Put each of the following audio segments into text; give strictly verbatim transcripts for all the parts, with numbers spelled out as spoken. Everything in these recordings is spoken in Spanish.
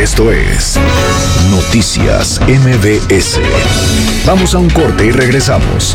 Esto es Noticias M B S. Vamos a un corte y regresamos.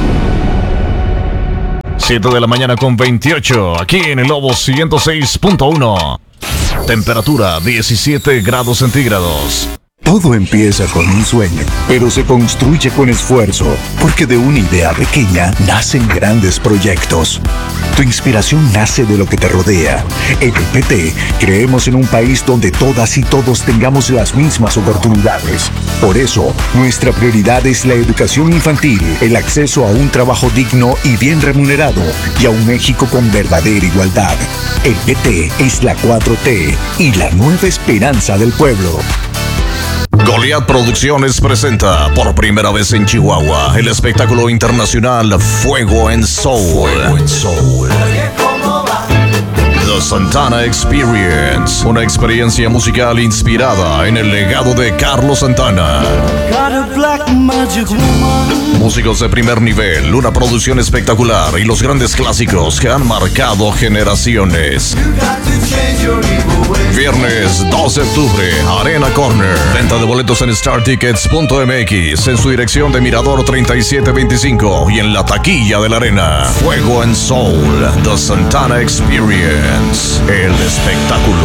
siete de la mañana con veintiocho, aquí en el Lobo ciento seis punto uno. Temperatura diecisiete grados centígrados. Todo empieza con un sueño, pero se construye con esfuerzo, porque de una idea pequeña nacen grandes proyectos. Tu inspiración nace de lo que te rodea. En el P T creemos en un país donde todas y todos tengamos las mismas oportunidades. Por eso, nuestra prioridad es la educación infantil, el acceso a un trabajo digno y bien remunerado, y a un México con verdadera igualdad. El P T es la cuatro T y la nueva esperanza del pueblo. Goliath Producciones presenta por primera vez en Chihuahua el espectáculo internacional Fuego en Soul. Fuego en Soul. The Santana Experience, una experiencia musical inspirada en el legado de Carlos Santana. Músicos de primer nivel, una producción espectacular y los grandes clásicos que han marcado generaciones. Viernes dos de octubre, Arena Corner. Venta de boletos en star tickets punto m x, en su dirección de Mirador treinta y siete veinticinco y en la taquilla de la Arena. Fuego en Soul, The Santana Experience, el espectáculo.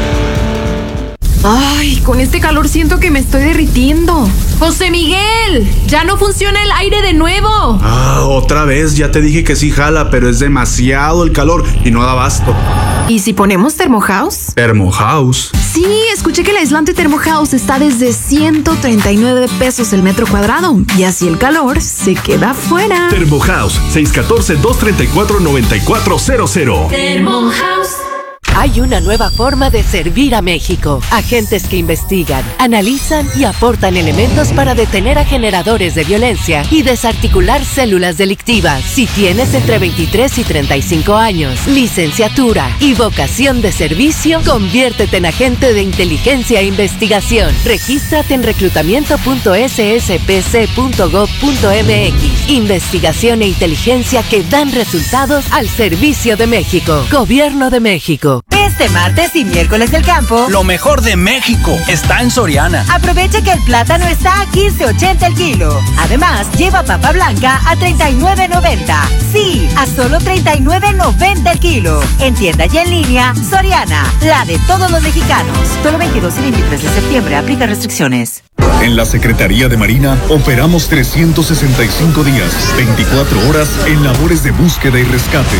Ay, con este calor siento que me estoy derritiendo. ¡José Miguel! ¡Ya no funciona el aire de nuevo! Ah, otra vez, ya te dije que sí jala, pero es demasiado el calor y no da abasto. ¿Y si ponemos Thermohouse? ¿Thermohouse? Sí, escuché que el aislante Thermohouse está desde ciento treinta y nueve pesos el metro cuadrado. Y así el calor se queda fuera. Thermohouse, seis uno cuatro, dos tres cuatro, nueve cuatro cero cero. Thermohouse. Hay una nueva forma de servir a México. Agentes que investigan, analizan y aportan elementos para detener a generadores de violencia y desarticular células delictivas. Si tienes entre veintitrés y treinta y cinco años, licenciatura y vocación de servicio, conviértete en agente de inteligencia e investigación. Regístrate en reclutamiento punto s s p c punto gov punto m x. Investigación e inteligencia que dan resultados al servicio de México. Gobierno de México. Este martes y miércoles del campo, lo mejor de México está en Soriana. Aprovecha que el plátano está a quince ochenta el kilo. Además, lleva papa blanca a treinta y nueve noventa. Sí, a solo treinta y nueve noventa el kilo. En tienda y en línea, Soriana, la de todos los mexicanos. Solo veintidós y veintitrés de septiembre, aplica restricciones. En la Secretaría de Marina operamos trescientos sesenta y cinco días, veinticuatro horas en labores de búsqueda y rescate.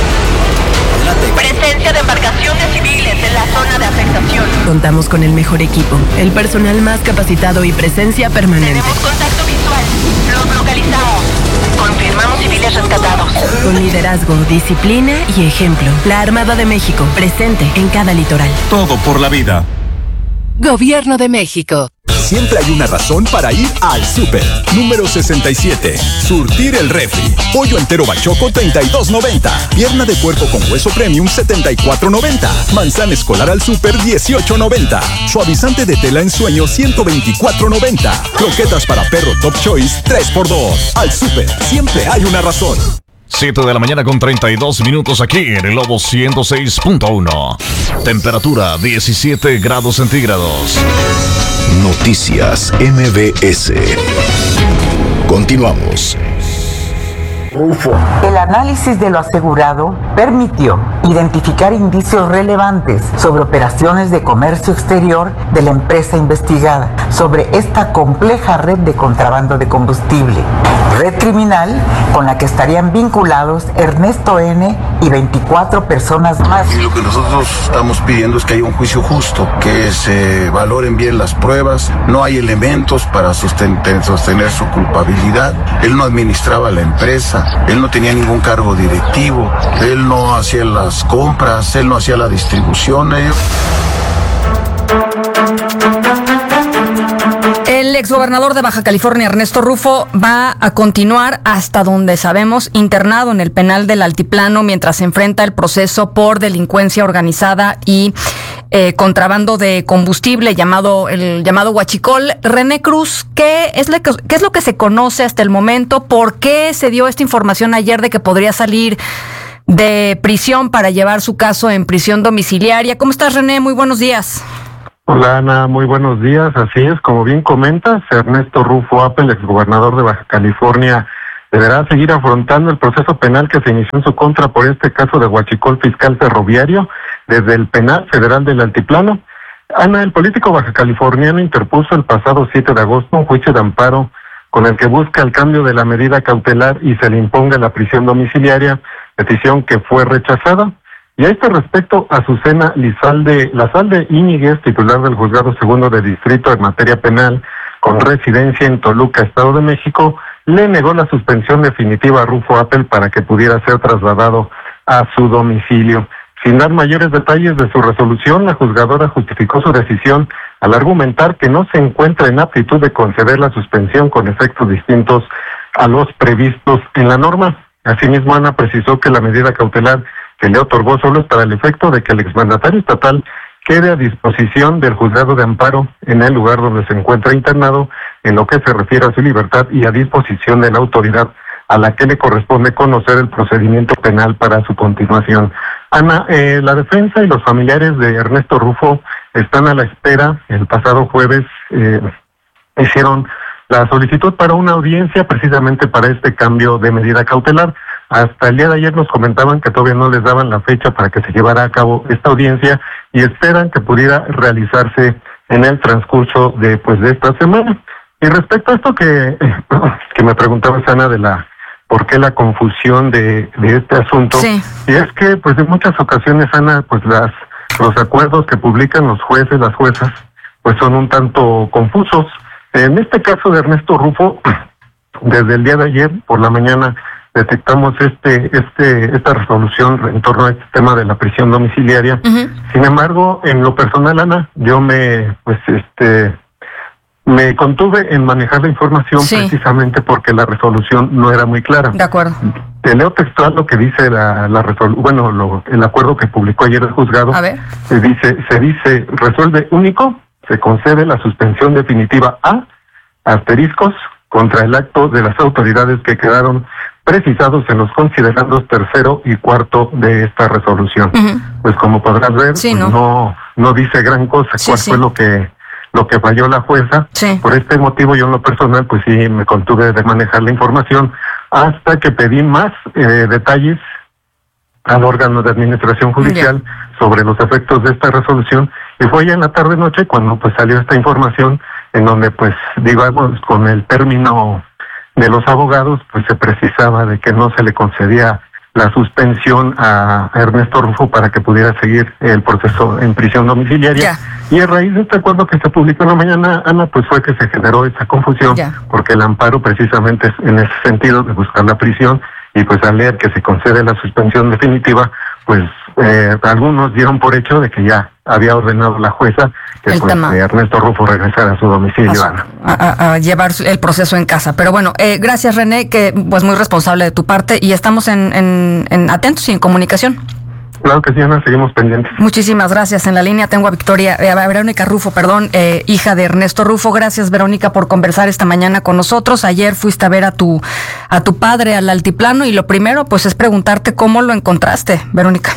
Presencia de embarcaciones civiles en la zona de afectación. Contamos con el mejor equipo, el personal más capacitado y presencia permanente. Tenemos contacto visual. Los localizamos. Confirmamos civiles rescatados. Con liderazgo, disciplina y ejemplo. La Armada de México, presente en cada litoral. Todo por la vida. Gobierno de México. Siempre hay una razón para ir al súper. Número sesenta y siete. Surtir el refri. Pollo entero bachoco treinta y dos noventa. Pierna de puerco con hueso premium setenta y cuatro noventa. Manzana escolar al súper dieciocho noventa. Suavizante de tela en sueño ciento veinticuatro noventa. Croquetas para perro Top Choice tres por dos. Al súper siempre hay una razón. siete de la mañana con treinta y dos minutos aquí en el Lobo ciento seis punto uno. Temperatura diecisiete grados centígrados. Noticias M B S. Continuamos. El análisis de lo asegurado permitió identificar indicios relevantes sobre operaciones de comercio exterior de la empresa investigada sobre esta compleja red de contrabando de combustible, red criminal con la que estarían vinculados Ernesto N. y veinticuatro personas más. Y lo que nosotros estamos pidiendo es que haya un juicio justo, que se valoren bien las pruebas, no hay elementos para sostener, sostener su culpabilidad. Él no administraba la empresa. Él no tenía ningún cargo directivo, él no hacía las compras, él no hacía la distribución. Él... El exgobernador de Baja California, Ernesto Rufo, va a continuar hasta donde sabemos internado en el penal del Altiplano mientras se enfrenta el proceso por delincuencia organizada y eh, contrabando de combustible llamado el llamado huachicol. René Cruz, ¿qué es, lo que, ¿qué es lo que se conoce hasta el momento? ¿Por qué se dio esta información ayer de que podría salir de prisión para llevar su caso en prisión domiciliaria? ¿Cómo estás, René? Muy buenos días. Hola Ana, muy buenos días. Así es, como bien comentas, Ernesto Rufo Appel, exgobernador de Baja California, deberá seguir afrontando el proceso penal que se inició en su contra por este caso de huachicol fiscal ferroviario desde el Penal Federal del Altiplano. Ana, el político baja californiano interpuso el pasado siete de agosto un juicio de amparo con el que busca el cambio de la medida cautelar y se le imponga la prisión domiciliaria, petición que fue rechazada. Y a este respecto, Azucena Lizalde, Lazalde Íñiguez, titular del Juzgado Segundo de Distrito en materia penal, con residencia en Toluca, Estado de México, le negó la suspensión definitiva a Rufo Appel para que pudiera ser trasladado a su domicilio. Sin dar mayores detalles de su resolución, la juzgadora justificó su decisión al argumentar que no se encuentra en aptitud de conceder la suspensión con efectos distintos a los previstos en la norma. Asimismo, Ana precisó que la medida cautelar que le otorgó solo es para el efecto de que el exmandatario estatal quede a disposición del juzgado de amparo en el lugar donde se encuentra internado, en lo que se refiere a su libertad y a disposición de la autoridad a la que le corresponde conocer el procedimiento penal para su continuación. Ana, eh, la defensa y los familiares de Ernesto Rufo están a la espera. El pasado jueves eh, hicieron la solicitud para una audiencia precisamente para este cambio de medida cautelar. Hasta el día de ayer nos comentaban que todavía no les daban la fecha para que se llevara a cabo esta audiencia y esperan que pudiera realizarse en el transcurso de pues de esta semana. Y respecto a esto que, que me preguntaba Ana de la por qué la confusión de, de este asunto, sí. Y es que pues en muchas ocasiones, Ana, pues las los acuerdos que publican los jueces, las juezas, pues son un tanto confusos. En este caso de Ernesto Rufo, desde el día de ayer por la mañana detectamos este este esta resolución en torno a este tema de la prisión domiciliaria. Uh-huh. Sin embargo, en lo personal, Ana, yo me pues este me contuve en manejar la información, sí, precisamente porque la resolución no era muy clara. De acuerdo. Te leo textual lo que dice la, la resolución, bueno, lo, el acuerdo que publicó ayer el juzgado. A ver. Se dice, se dice, resuelve único, se concede la suspensión definitiva a asteriscos contra el acto de las autoridades que quedaron precisados en los considerandos tercero y cuarto de esta resolución. Uh-huh. Pues como podrás ver, sí, pues ¿no? no no dice gran cosa, sí, cuál sí. fue lo que lo que falló la jueza. Sí. Por este motivo yo en lo personal pues sí me contuve de manejar la información hasta que pedí más eh, detalles al órgano de administración judicial yeah. sobre los efectos de esta resolución, y fue ya en la tarde noche cuando pues salió esta información en donde pues digamos con el término de los abogados pues se precisaba de que no se le concedía la suspensión a Ernesto Rufo para que pudiera seguir el proceso en prisión domiciliaria. Yeah. Y a raíz de este acuerdo que se publicó en la mañana, Ana, pues fue que se generó esa confusión, yeah. porque el amparo precisamente es en ese sentido de buscar la prisión, y pues al leer que se concede la suspensión definitiva, pues eh, algunos dieron por hecho de que ya había ordenado la jueza que pues, eh, Ernesto Rufo regresara a su domicilio, a, Ana. A, a, a llevar el proceso en casa. Pero bueno, eh, gracias René, que pues muy responsable de tu parte, y estamos en, en, en atentos y en comunicación. Claro que sí, Ana, seguimos pendientes. Muchísimas gracias. En la línea tengo a Victoria, eh, a Verónica Rufo, perdón, eh, hija de Ernesto Rufo. Gracias, Verónica, por conversar esta mañana con nosotros. Ayer fuiste a ver a tu a tu padre al altiplano, y lo primero pues es preguntarte cómo lo encontraste, Verónica.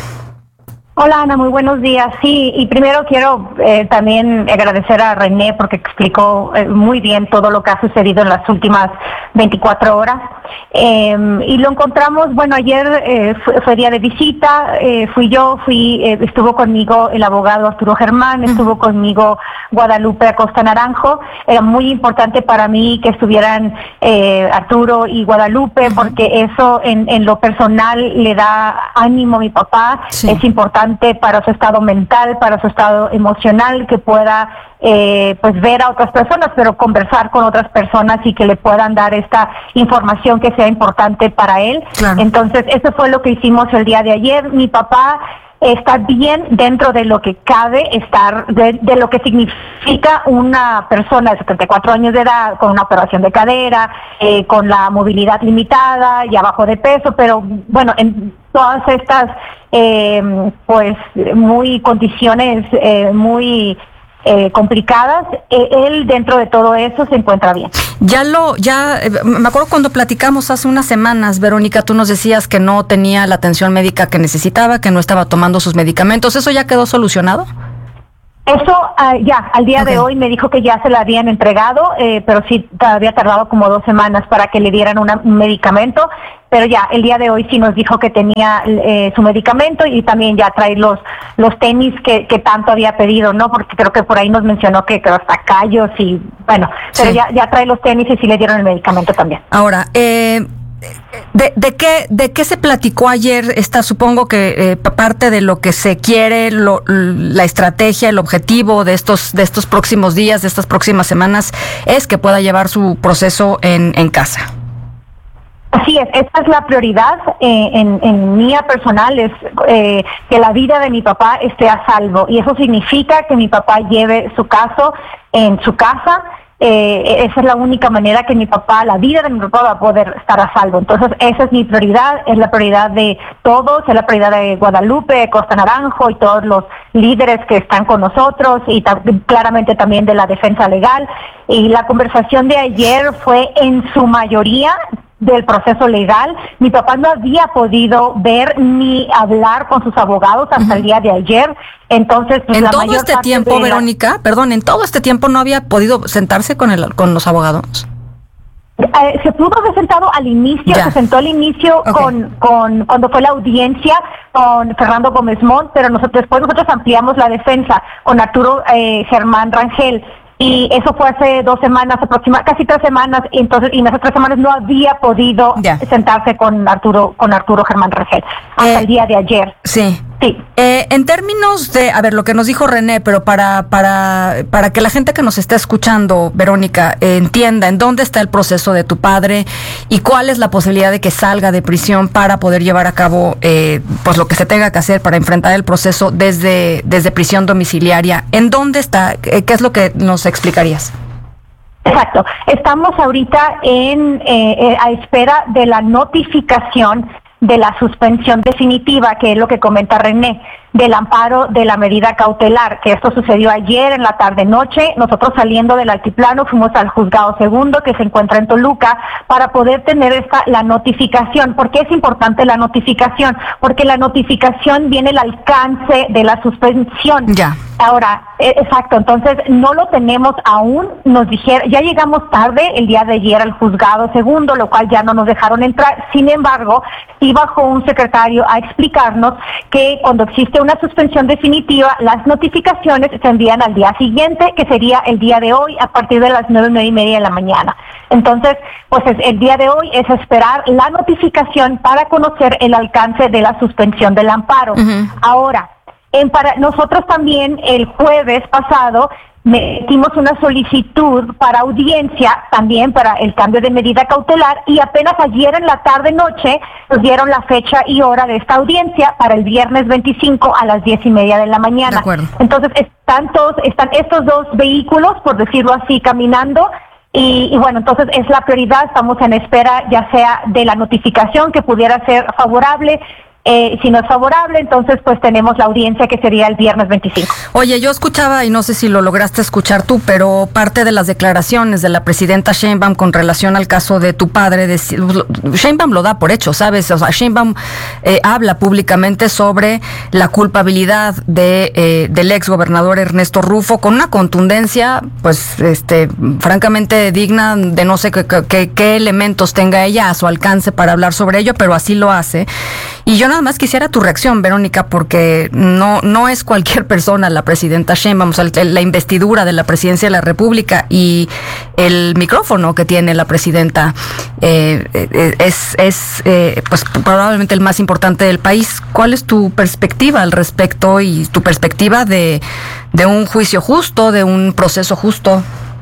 Hola Ana, muy buenos días. Sí, y primero quiero eh, también agradecer a René porque explicó eh, muy bien todo lo que ha sucedido en las últimas veinticuatro horas. Eh, y lo encontramos, bueno, ayer eh, fue, fue día de visita, eh, fui yo, fui eh, estuvo conmigo el abogado Arturo Germán, estuvo conmigo Guadalupe Acosta Naranjo. Era muy importante para mí que estuvieran eh, Arturo y Guadalupe, porque eso en, en lo personal le da ánimo a mi papá. Sí. Es importante para su estado mental, para su estado emocional, que pueda eh, pues ver a otras personas, pero conversar con otras personas y que le puedan dar esta información que sea importante para él. Claro. Entonces, eso fue lo que hicimos el día de ayer. Mi papá está bien dentro de lo que cabe estar, de, de lo que significa una persona de setenta y cuatro años de edad, con una operación de cadera, eh, con la movilidad limitada y abajo de peso, pero bueno, en todas estas eh, pues muy condiciones eh, muy eh, complicadas, eh, él dentro de todo eso se encuentra bien. Ya lo, ya, eh, me acuerdo cuando platicamos hace unas semanas, Verónica, tú nos decías que no tenía la atención médica que necesitaba, que no estaba tomando sus medicamentos. ¿Eso ya quedó solucionado? Eso uh, ya, al día okay. de hoy me dijo que ya se la habían entregado, eh, pero sí había tardado como dos semanas para que le dieran una, un medicamento, pero ya, el día de hoy sí nos dijo que tenía eh, su medicamento y también ya trae los los tenis que, que tanto había pedido, ¿no? Porque creo que por ahí nos mencionó que, que hasta callos y, bueno, pero sí. ya, ya trae los tenis y sí le dieron el medicamento también. Ahora, eh... ¿De, de qué de qué se platicó ayer? Esta, supongo que eh, parte de lo que se quiere, lo, la estrategia, el objetivo de estos de estos próximos días, de estas próximas semanas, es que pueda llevar su proceso en, en casa. Así es, esta es la prioridad eh, en, en mía personal, es eh, que la vida de mi papá esté a salvo, y eso significa que mi papá lleve su caso en su casa. Eh, esa es la única manera que mi papá, la vida de mi papá va a poder estar a salvo. Entonces esa es mi prioridad, es la prioridad de todos, es la prioridad de Guadalupe, Costa Naranjo y todos los líderes que están con nosotros, y ta- claramente también de la defensa legal. Y la conversación de ayer fue en su mayoría del proceso legal. Mi papá no había podido ver ni hablar con sus abogados hasta uh-huh. el día de ayer. Entonces, pues, en la todo mayor este parte tiempo, de la... Verónica, perdón, en todo este tiempo no había podido sentarse con el con los abogados. Eh, se pudo haber sentado al inicio, ya. se sentó al inicio okay. con, con cuando fue la audiencia con Fernando Gómez Montt, pero nosotros después nosotros ampliamos la defensa con Arturo eh, Germán Rangel. Y eso fue hace dos semanas, aproximadamente, casi tres semanas, y entonces, y en esas tres semanas no había podido yeah. sentarse con Arturo, con Arturo Germán Rangel, hasta eh, el día de ayer. Sí. Sí. Eh, en términos de, a ver, lo que nos dijo René, pero para, para, para que la gente que nos está escuchando, Verónica, eh, entienda en dónde está el proceso de tu padre y cuál es la posibilidad de que salga de prisión para poder llevar a cabo, eh, pues lo que se tenga que hacer para enfrentar el proceso desde, desde prisión domiciliaria. ¿En dónde está? ¿Qué es lo que nos explicarías? Exacto. Estamos ahorita en eh, a espera de la notificación de la suspensión definitiva, que es lo que comenta René, del amparo de la medida cautelar, que esto sucedió ayer en la tarde-noche. Nosotros, saliendo del altiplano, fuimos al juzgado segundo, que se encuentra en Toluca, para poder tener esta la notificación. ¿Por qué es importante la notificación? Porque la notificación viene el alcance de la suspensión. Ya. Ahora, eh, exacto, entonces no lo tenemos aún. Nos dijeron, ya llegamos tarde el día de ayer al juzgado segundo, lo cual ya no nos dejaron entrar. Sin embargo, sí bajó un secretario a explicarnos que cuando existe una suspensión definitiva, las notificaciones se envían al día siguiente, que sería el día de hoy, a partir de las nueve, nueve y media de la mañana. Entonces, pues el día de hoy es esperar la notificación para conocer el alcance de la suspensión del amparo. Uh-huh. Ahora, en para, nosotros también el jueves pasado metimos una solicitud para audiencia, también para el cambio de medida cautelar, y apenas ayer en la tarde-noche nos dieron la fecha y hora de esta audiencia para el viernes veinticinco a las diez y media de la mañana. De acuerdo. Entonces están todos, están estos dos vehículos, por decirlo así, caminando. Y, y bueno, entonces es la prioridad. Estamos en espera ya sea de la notificación, que pudiera ser favorable. Eh, si no es favorable, entonces pues tenemos la audiencia, que sería el viernes veinticinco. Oye, yo escuchaba, y no sé si lo lograste escuchar tú, pero parte de las declaraciones de la presidenta Sheinbaum con relación al caso de tu padre, de, Sheinbaum lo da por hecho, ¿sabes? O sea, Sheinbaum eh, habla públicamente sobre la culpabilidad de eh, del ex gobernador Ernesto Rufo, con una contundencia, pues, este, francamente digna de no sé qué, qué, qué elementos tenga ella a su alcance para hablar sobre ello, pero así lo hace. Y yo nada más quisiera tu reacción, Verónica, porque no no es cualquier persona la presidenta Sheinbaum, o sea, la investidura de la presidencia de la República y el micrófono que tiene la presidenta eh, es, es eh, pues probablemente el más importante del país. ¿Cuál es tu perspectiva al respecto y tu perspectiva de, de un juicio justo, de un proceso justo?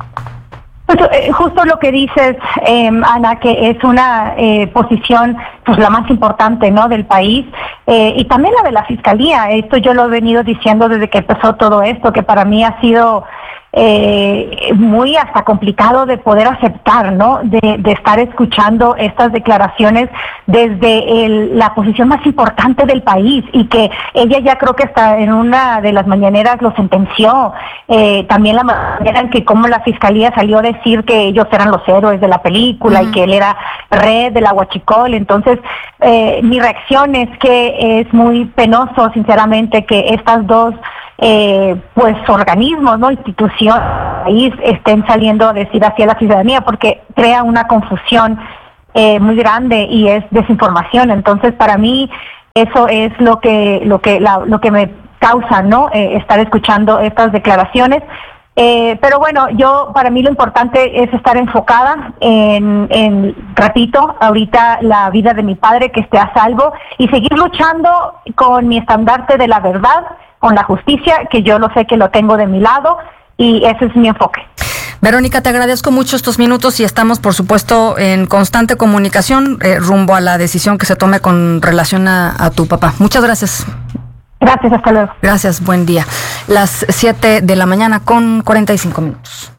Justo lo que dices, eh, Ana, que es una eh, posición, pues la más importante, ¿no?, del país, eh, y también la de la Fiscalía. Esto yo lo he venido diciendo desde que empezó todo esto, que para mí ha sido eh, muy hasta complicado de poder aceptar, ¿no?, de, de estar escuchando estas declaraciones desde el, la posición más importante del país, y que ella ya creo que hasta en una de las mañaneras lo sentenció. Eh, también la manera en que como la Fiscalía salió a decir que ellos eran los héroes de la película, uh-huh, y que él era red de la Huachicol. Entonces, eh, mi reacción es que es muy penoso, sinceramente, que estas dos eh, pues organismos, no instituciones, ahí estén saliendo a decir hacia la ciudadanía, porque crea una confusión eh, muy grande y es desinformación. Entonces, para mí eso es lo que lo que la, lo que me causa, ¿no? Eh, estar escuchando estas declaraciones. Eh, pero bueno, yo, para mí lo importante es estar enfocada en, en, repito, ahorita la vida de mi padre, que esté a salvo, y seguir luchando con mi estandarte de la verdad, con la justicia, que yo lo sé que lo tengo de mi lado, y ese es mi enfoque. Verónica, te agradezco mucho estos minutos y estamos, por supuesto, en constante comunicación eh, rumbo a la decisión que se tome con relación a, a tu papá. Muchas gracias. Gracias, hasta luego. Gracias, buen día. Las siete de la mañana con cuarenta y cinco minutos.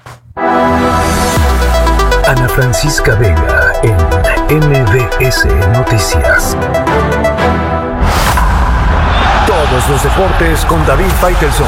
Ana Francisca Vega en M B S Noticias. Todos los deportes con David Faitelson.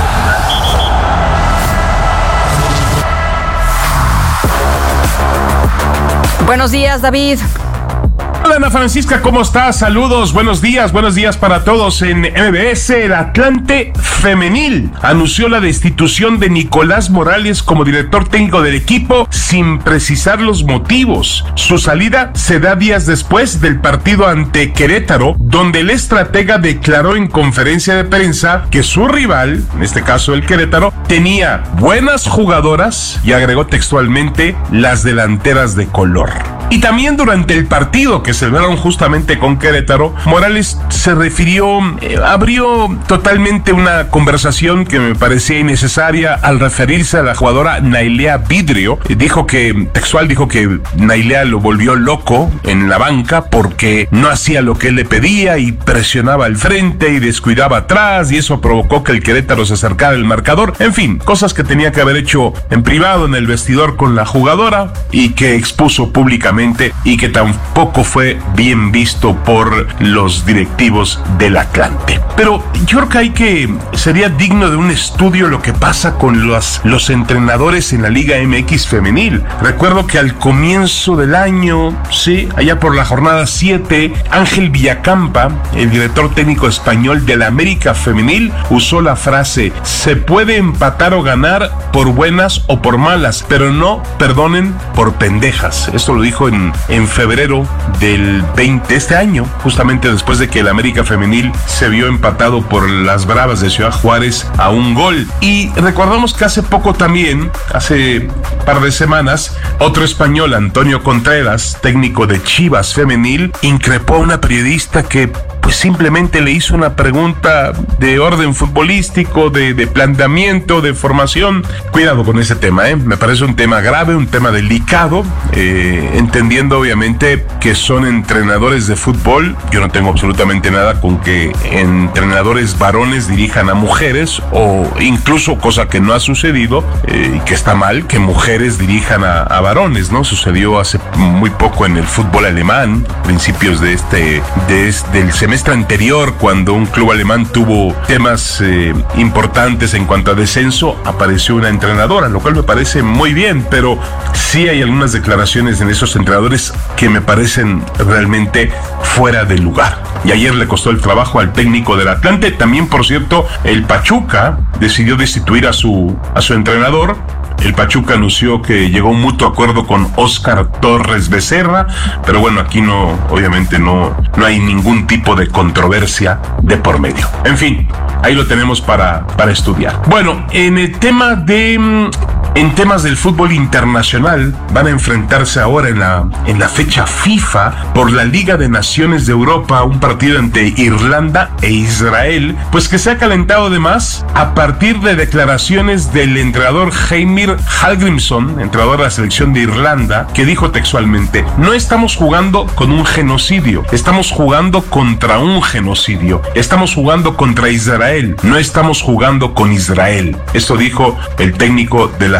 Buenos días, David. Hola, Ana Francisca, ¿cómo estás? Saludos, buenos días, buenos días para todos en M B S. El Atlante Femenil anunció la destitución de Nicolás Morales como director técnico del equipo sin precisar los motivos. Su salida se da días después del partido ante Querétaro, donde el estratega declaró en conferencia de prensa que su rival, en este caso el Querétaro, tenía buenas jugadoras y agregó textualmente las delanteras de color. Y también durante el partido que celebraron justamente con Querétaro, Morales se refirió, eh, abrió totalmente una conversación que me parecía innecesaria al referirse a la jugadora Nailea Vidrio. Eh, dijo que, textual, dijo que Nailea lo volvió loco en la banca porque no hacía lo que él le pedía y presionaba al frente y descuidaba atrás, y eso provocó que el Querétaro se acercara al marcador. En fin, cosas que tenía que haber hecho en privado en el vestidor con la jugadora y que expuso públicamente y que tampoco fue bien visto por los directivos del Atlante. Pero yo creo que hay que, sería digno de un estudio lo que pasa con los, los entrenadores en la Liga M X femenil. Recuerdo que al comienzo del año, sí, allá por la jornada siete, Ángel Villacampa, el director técnico español de la América femenil, usó la frase: se puede empatar o ganar por buenas o por malas, pero no perdonen por pendejas. Esto lo dijo en, en febrero del veinte, este año, justamente después de que el América femenil se vio empatado por las Bravas de Ciudad Juárez a un gol. Y recordamos que hace poco también, hace un par de semanas, otro español, Antonio Contreras, técnico de Chivas femenil, increpó a una periodista que pues simplemente le hizo una pregunta de orden futbolístico, de, de planteamiento, de formación. Cuidado con ese tema, ¿eh? Me parece un tema grave, un tema delicado, eh, entendiendo obviamente que son entrenadores de fútbol. Yo no tengo absolutamente nada con que entrenadores varones dirijan a mujeres, o incluso, cosa que no ha sucedido, eh, y que está mal, que mujeres dirijan a, a varones, ¿no? Sucedió hace muy poco en el fútbol alemán, principios de este, de este del semestre anterior, cuando un club alemán tuvo temas eh, importantes en cuanto a descenso, apareció una entrenadora, lo cual me parece muy bien, pero sí hay algunas declaraciones en esos entrenadores que me parecen realmente fuera de lugar. Y ayer le costó el trabajo al técnico del Atlante. También, por cierto, el Pachuca decidió destituir a su, a su entrenador. El Pachuca anunció que llegó a un mutuo acuerdo con Óscar Torres Becerra, pero bueno, aquí no, obviamente no, no hay ningún tipo de controversia de por medio. En fin, ahí lo tenemos para, para estudiar. Bueno, en el tema de... En temas del fútbol internacional, van a enfrentarse ahora en la, en la fecha FIFA por la Liga de Naciones de Europa, un partido entre Irlanda e Israel, pues que se ha calentado de más a partir de declaraciones del entrenador Heimir Hallgrímsson, entrenador de la selección de Irlanda, que dijo textualmente: no estamos jugando con un genocidio, estamos jugando contra un genocidio, estamos jugando contra Israel, no estamos jugando con Israel. Esto dijo el técnico de la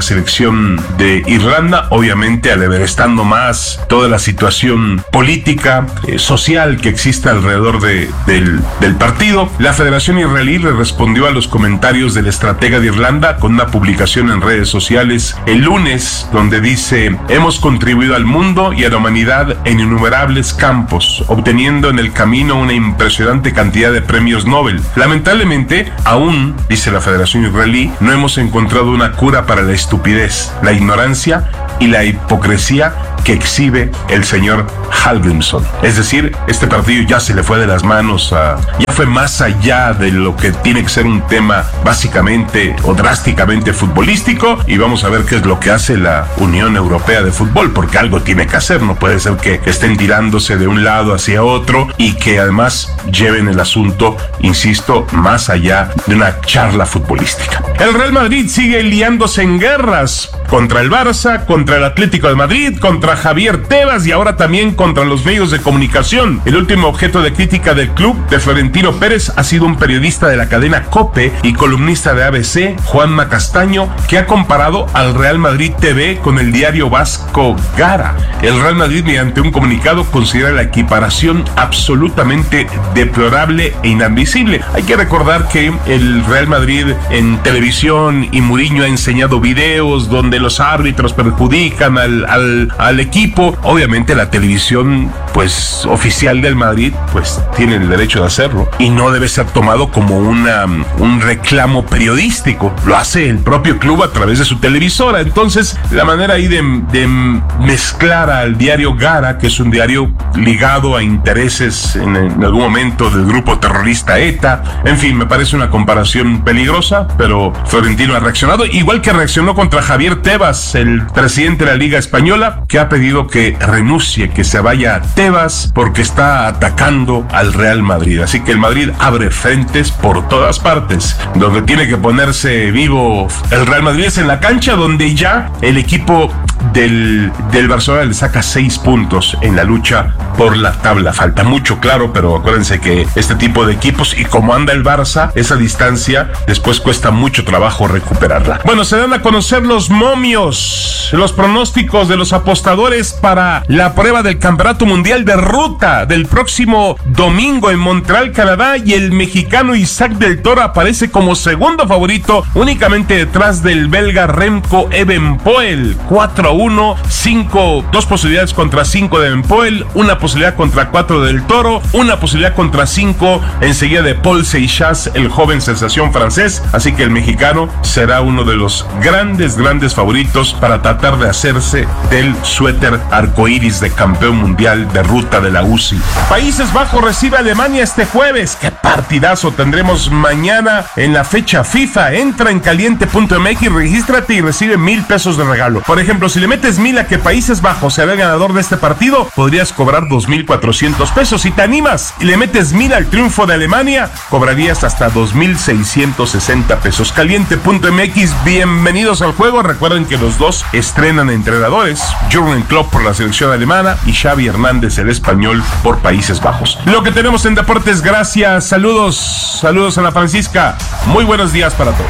selección de Irlanda, obviamente al haber estando más toda la situación política, eh, social que existe alrededor de, del, del partido. La Federación Israelí le respondió a los comentarios del estratega de Irlanda con una publicación en redes sociales el lunes, donde dice: hemos contribuido al mundo y a la humanidad en innumerables campos, obteniendo en el camino una impresionante cantidad de premios Nobel. Lamentablemente, aún, dice la Federación Israelí, no hemos encontrado una cura para la estupidez, la ignorancia y la hipocresía que exhibe el señor Hallgrímsson. Es decir, este partido ya se le fue de las manos, a, ya fue más allá de lo que tiene que ser un tema básicamente o drásticamente futbolístico, y vamos a ver qué es lo que hace la Unión Europea de Fútbol, porque algo tiene que hacer. No puede ser que estén tirándose de un lado hacia otro y que además lleven el asunto, insisto, más allá de una charla futbolística. El Real Madrid sigue liándose en guerras contra el Barça, contra el Atlético de Madrid, contra Javier Tebas y ahora también contra los medios de comunicación. El último objeto de crítica del club de Florentino Pérez ha sido un periodista de la cadena COPE y columnista de A B C, Juanma Castaño, que ha comparado al Real Madrid T V con el diario vasco Gara. El Real Madrid, mediante un comunicado, considera la equiparación absolutamente deplorable e inadmisible. Hay que recordar que el Real Madrid en televisión, y Mourinho ha enseñado videos donde los árbitros perjudican al, al, al equipo. Obviamente la televisión pues oficial del Madrid pues tiene el derecho de hacerlo y no debe ser tomado como una, un reclamo periodístico. Lo hace el propio club a través de su televisora. Entonces la manera ahí de, de mezclar al diario Gara, que es un diario ligado a intereses en, en algún momento del grupo terrorista ETA, en fin, me parece una comparación peligrosa, pero Florentino ha reaccionado, igual que reaccionó contra Javier Tebas, el presidente de la Liga Española, que ha pedido que renuncie, que se vaya a Tebas porque está atacando al Real Madrid. Así que el Madrid abre frentes por todas partes. Donde tiene que ponerse vivo el Real Madrid es en la cancha, donde ya el equipo del, del Barcelona le saca seis puntos en la lucha por la tabla. Falta mucho, claro, pero acuérdense que este tipo de equipos, y como anda el Barça, esa distancia después cuesta mucho trabajo recuperarla. Bueno, se dan a conocer los momios, los pronósticos de los apostadores para la prueba del Campeonato Mundial de Ruta del próximo domingo en Montreal, Canadá, y el mexicano Isaac del Toro aparece como segundo favorito, únicamente detrás del belga Remco Evenepoel. cuatro a uno, cinco, dos posibilidades contra cinco de Evenepoel, una posibilidad contra cuatro del Toro, una posibilidad contra cinco enseguida de Paul Seixas, el joven sensación francés. Así que el mexicano será uno de los grandes, grandes favoritos para tratar de hacerse del suéter arcoíris de campeón mundial de ruta de la U C I. Países Bajos recibe a Alemania este jueves. ¡Qué partidazo tendremos mañana en la fecha FIFA! Entra en caliente punto m x, regístrate y recibe mil pesos de regalo. Por ejemplo, si le metes mil a que Países Bajos será el ganador de este partido, podrías cobrar dos mil cuatrocientos pesos. Si te animas y le metes mil al triunfo de Alemania, cobrarías hasta dos mil seiscientos sesenta pesos. caliente punto m x, bienvenidos al juego. Recuerden que los dos estrenan entrenadores, Jürgen Klopp por la selección alemana y Xavi Hernández, el español, por Países Bajos. Lo que tenemos en deportes, gracias, saludos, saludos a la Francisca, muy buenos días para todos.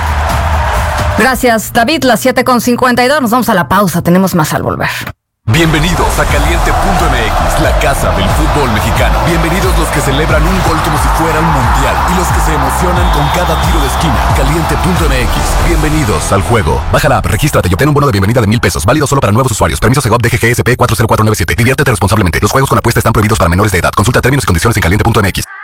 Gracias, David, las siete con cincuenta y dos, nos vamos a la pausa, tenemos más al volver. Bienvenidos a caliente punto m x, la casa del fútbol mexicano. Bienvenidos los que celebran un gol como si fuera un mundial y los que se emocionan con cada tiro de esquina. caliente punto m x, bienvenidos al juego. Baja la app, regístrate y obtén un bono de bienvenida de mil pesos, válido solo para nuevos usuarios. Permiso Segov D G G S P cuatro cero cuatro nueve siete. Diviértete responsablemente. Los juegos con apuesta están prohibidos para menores de edad. Consulta términos y condiciones en caliente punto m x.